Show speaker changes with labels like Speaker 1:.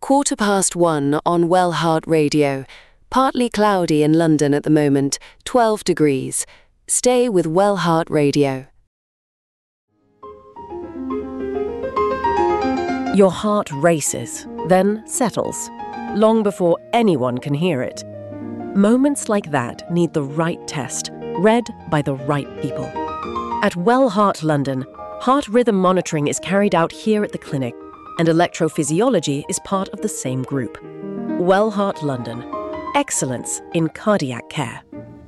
Speaker 1: 1:15 on Wellheart Radio. Partly cloudy in London at the moment, 12 degrees. Stay with Wellheart Radio.
Speaker 2: Your heart races, then settles, long before anyone can hear it. Moments like that need the right test, read by the right people. At Wellheart London, heart rhythm monitoring is carried out here at the clinic, and electrophysiology is part of the same group. Wellheart London. Excellence in cardiac care.